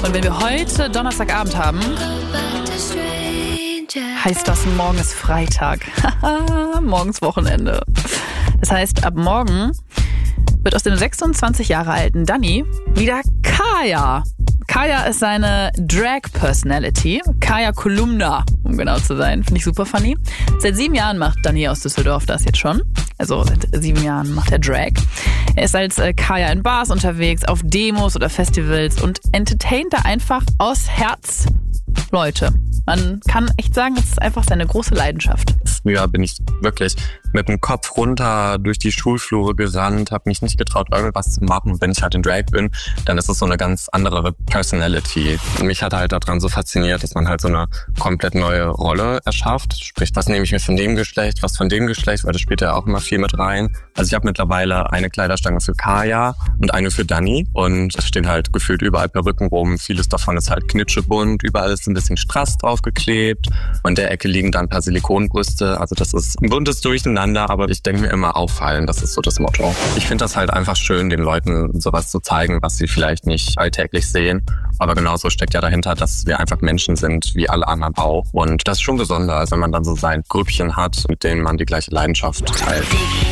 Und wenn wir heute Donnerstagabend haben, heißt das, morgen ist Freitag. Morgens Wochenende. Das heißt, ab morgen wird aus dem 26 Jahre alten Danny wieder Kaya. Kaya ist seine Drag-Personality. Kaya Kolumna, um genau zu sein. Finde ich super funny. Seit 7 Jahren macht Danny aus Düsseldorf das jetzt schon. Also seit 7 Jahren macht er Drag. Er ist als Kaya in Bars unterwegs, auf Demos oder Festivals und entertaint da einfach aus Herz Leute. Man kann echt sagen, es ist einfach seine große Leidenschaft. Früher bin ich wirklich mit dem Kopf runter durch die Schulflure gerannt, habe mich nicht getraut, irgendwas zu machen. Und wenn ich halt in Drag bin, dann ist es so eine ganz andere Personality. Und mich hat halt daran so fasziniert, dass man halt so eine komplett neue Rolle erschafft. Sprich, was nehme ich mir von dem Geschlecht, was von dem Geschlecht, weil das spielt ja auch immer viel mit rein. Also ich habe mittlerweile eine Kleiderstange für Kaya und eine für Danny. Und es stehen halt gefühlt überall Perücken rum. Vieles davon ist halt knitschebunt, überall ist ein bisschen Strass draufgeklebt. Und in der Ecke liegen dann ein paar Silikonbrüste. Also das ist ein buntes Durcheinander, aber ich denke mir immer auffallen, das ist so das Motto. Ich finde das halt einfach schön, den Leuten sowas zu zeigen, was sie vielleicht nicht alltäglich sehen. Aber genauso steckt ja dahinter, dass wir einfach Menschen sind, wie alle anderen auch. Und das ist schon besonders, wenn man dann so sein Grüppchen hat, mit denen man die gleiche Leidenschaft teilt.